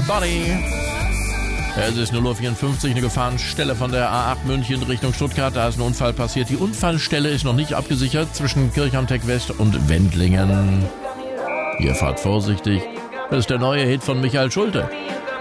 Somebody. Es ist 0:54 Uhr, eine Gefahrenstelle von der A8 München Richtung Stuttgart. Da ist ein Unfall passiert. Die Unfallstelle ist noch nicht abgesichert zwischen Kirchhamtech West und Wendlingen. Ihr fahrt vorsichtig. Das ist der neue Hit von Michael Schulte.